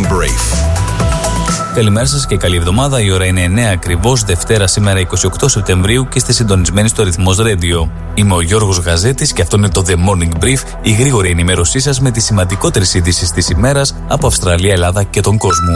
Brief. Καλημέρα σας και καλή εβδομάδα. Η ώρα είναι 9 ακριβώς, Δευτέρα σήμερα 28 Σεπτεμβρίου και είστε συντονισμένοι στο Ρυθμός Radio. Είμαι ο Γιώργος Γαζέτης και αυτό είναι το The Morning Brief, η γρήγορη ενημέρωσή σας με τις σημαντικότερες ειδήσεις της ημέρας από Αυστραλία, Ελλάδα και τον κόσμο.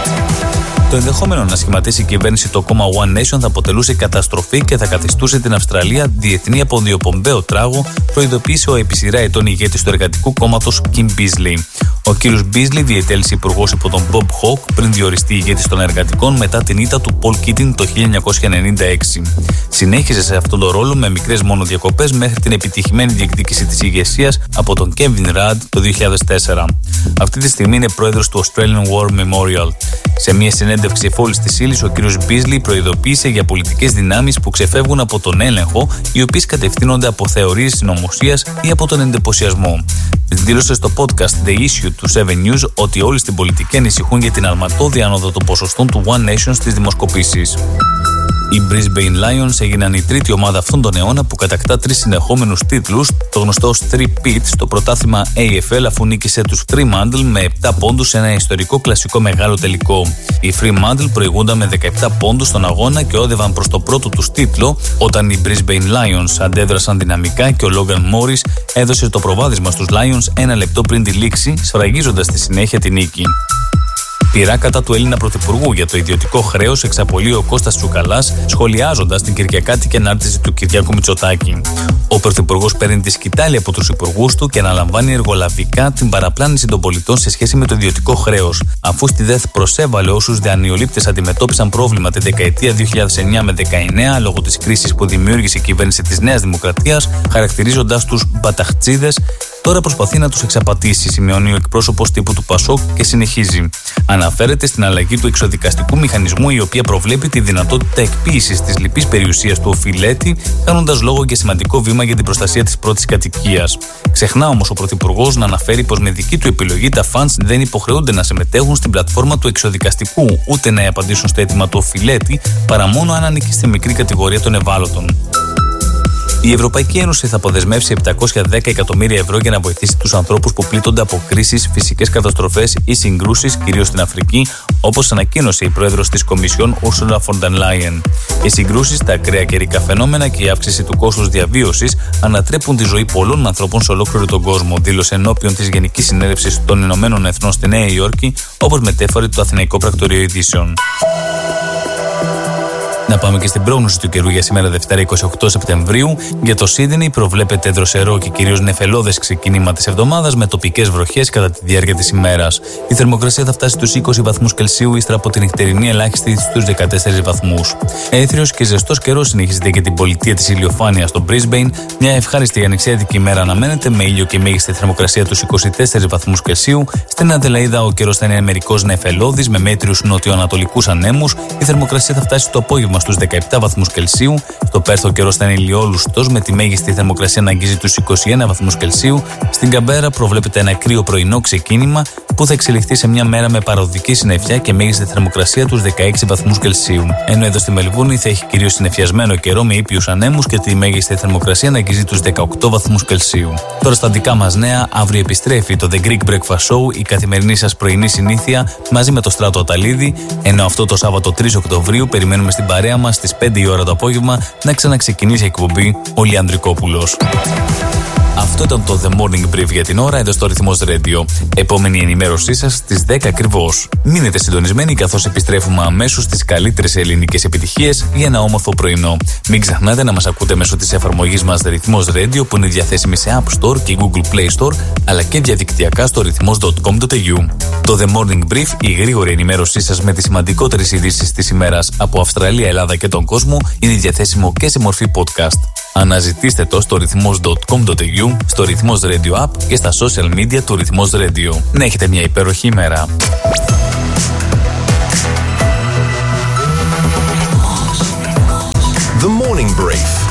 Το ενδεχόμενο να σχηματίσει η κυβέρνηση το κόμμα One Nation θα αποτελούσε καταστροφή και θα καθιστούσε την Αυστραλία διεθνή αποδιοπομπαίο τράγο, προειδοποίησε ο επί σειρά ετών ηγέτης του Εργατικού Κόμματος Kim Beazley. Ο κύριος Beazley διετέλεσε υπουργός υπό τον Bob Hawke πριν διοριστεί ηγέτης των εργατικών μετά την ήττα του Paul Keating το 1996. Συνέχισε σε αυτόν τον ρόλο με μικρές μόνο διακοπές μέχρι την επιτυχημένη διεκδίκηση της ηγεσίας από τον Kevin Rudd το 2004. Αυτή τη στιγμή είναι πρόεδρος του Australian War Memorial. Σε μια συνέντευξη εφόλης της ύλης, ο κύριος Beazley προειδοποίησε για πολιτικές δυνάμεις που ξεφεύγουν από τον έλεγχο, οι οποίες κατευθύνονται από θεωρίες συνωμοσίας ή από τον εντυπωσιασμό. Δήλωσε στο podcast The Issue του 7 News ότι όλοι στην πολιτική ανησυχούν για την αλματώδη άνοδο των ποσοστών του One Nation στις δημοσκοπήσεις. Οι Brisbane Lions έγιναν η τρίτη ομάδα αυτόν τον αιώνα που κατακτά 3 συνεχόμενους τίτλους, το γνωστό 3-peat, στο πρωτάθλημα AFL, αφού νίκησε τους Fremantle με 7 πόντους σε ένα ιστορικό κλασικό μεγάλο τελικό. Οι Fremantle προηγούνταν με 17 πόντους στον αγώνα και όδευαν προς το πρώτο τους τίτλο όταν οι Brisbane Lions αντέδρασαν δυναμικά και ο Logan Morris έδωσε το προβάδισμα στους Lions 1 λεπτό πριν τη λήξη, σφραγίζοντας στη συνέχεια τη νίκη. Πειρά κατά του Έλληνα Πρωθυπουργού για το ιδιωτικό χρέος εξαπολύει ο Κώστας Τσουκαλάς, σχολιάζοντας την κυριακάτικη ανάρτηση του Κυριάκου Μητσοτάκη. Ο Πρωθυπουργός παίρνει τη σκητάλη από τους υπουργούς του και αναλαμβάνει εργολαβικά την παραπλάνηση των πολιτών σε σχέση με το ιδιωτικό χρέος, αφού στη ΔΕΘ προσέβαλε όσους δανειολήπτες αντιμετώπισαν πρόβλημα τη δεκαετία 2009 με 19 λόγω της κρίσης που δημιούργησε η κυβέρνηση της Νέας Δημοκρατίας, χαρακτηρίζοντας τους μπαταχτσίδες. Τώρα προσπαθεί να τους εξαπατήσει, σημειώνει ο εκπρόσωπος τύπου του Πασόκ και συνεχίζει. Αναφέρεται στην αλλαγή του εξοδικαστικού μηχανισμού, η οποία προβλέπει τη δυνατότητα εκποίησης της λιπής περιουσίας του οφειλέτη, κάνοντας λόγο για σημαντικό βήμα για την προστασία της πρώτης κατοικίας. Ξεχνά όμως ο Πρωθυπουργός να αναφέρει πως με δική του επιλογή τα φαντς δεν υποχρεούνται να συμμετέχουν στην πλατφόρμα του εξοδικαστικού, ούτε να απαντήσουν στο αίτημα του οφειλέτη, παρά μόνο αν ανήκει στη μικρή κατηγορία των ευάλωτων. Η Ευρωπαϊκή Ένωση θα αποδεσμεύσει 710 εκατομμύρια ευρώ για να βοηθήσει τους ανθρώπους που πλήττονται από κρίσεις, φυσικές καταστροφές ή συγκρούσεις, κυρίως στην Αφρική, όπως ανακοίνωσε η πρόεδρος της Κομισιόν Ursula von der Leyen. Οι συγκρούσεις, τα ακραία καιρικά φαινόμενα και η αύξηση του κόστους διαβίωσης ανατρέπουν τη ζωή πολλών ανθρώπων σε ολόκληρο τον κόσμο, δήλωσε ενώπιον της Γενικής Συνέλευσης των Ηνωμένων Εθνών στη Νέα Υόρκη, όπως μετέφερε το Αθηναϊκό Πρακτορείο Ειδήσεων. Να πάμε και στην πρόγνωση του καιρού για σήμερα Δευτέρα 28 Σεπτεμβρίου. Για το Σίδνεϊ προβλέπεται δροσερό και κυρίως νεφελώδες ξεκίνημα της εβδομάδας με τοπικές βροχές κατά τη διάρκεια της ημέρας. Η θερμοκρασία θα φτάσει στους 20 βαθμούς Κελσίου ύστερα από την νυχτερινή ελάχιστη στους 14 βαθμούς. Έθριος και ζεστός καιρός συνεχίζεται και την πολιτεία της ηλιοφάνειας στο Brisbane. Μια ευχάριστη ανοιξιάτικη ημέρα αναμένεται με ήλιο και μέγιστη θερμοκρασία τους 24 βαθμούς Κελσίου. Στην Αδελαΐδα ο καιρός θα είναι μερικώς νεφελώδης με μέτριους νοτιοανατολικούς ανέμους. Η θερμοκρασία θα φτάσει στο απόγευμα στους 17 βαθμούς Κελσίου. Στο Πέρθ ο καιρός θα είναι ηλιόλουστος με τη μέγιστη θερμοκρασία να αγγίζει τους 21 βαθμούς Κελσίου. Στην Καμπέρα προβλέπεται ένα κρύο πρωινό ξεκίνημα που θα εξελιχθεί σε μια μέρα με παροδική συννεφιά και μέγιστη θερμοκρασία τους 16 βαθμούς Κελσίου. Ενώ εδώ στη Μελβούρνη θα έχει κυρίως συννεφιασμένο καιρό με ήπιους ανέμους και τη μέγιστη θερμοκρασία να αγγίζει τους 18 βαθμούς Κελσίου. Τώρα στα δικά μας νέα, αύριο επιστρέφει το The Greek Breakfast Show, η καθημερινή σας πρωινή συνήθεια μαζί με το Στράτο Αταλίδη, ενώ αυτό το Σάββατο 3 Οκτωβρίου περιμένουμε στην παρέα μας στις 5 η ώρα το απόγευμα να ξαναξεκινήσει η εκπομπή ο Λιανδρικόπουλος. Αυτό ήταν το The Morning Brief για την ώρα εδώ στο Ρυθμός Radio. Επόμενη ενημέρωσή σας στις 10 ακριβώς. Μείνετε συντονισμένοι καθώς επιστρέφουμε αμέσως στις καλύτερες ελληνικές επιτυχίες για ένα όμορφο πρωινό. Μην ξεχνάτε να μας ακούτε μέσω της εφαρμογής μας Ρυθμός Radio που είναι διαθέσιμη σε App Store και Google Play Store αλλά και διαδικτυακά στο ρυθμός.com.au. Το The Morning Brief, η γρήγορη ενημέρωσή σας με τις σημαντικότερες ειδήσεις της ημέρας από Αυστραλία, Ελλάδα και τον κόσμο, είναι διαθέσιμο και σε μορφή podcast. Αναζητήστε το στο ρυθμός.com.au, στο Ρυθμός Radio App και στα social media του Ρυθμός Radio. Να έχετε μια υπέροχη ημέρα. The Morning Brief.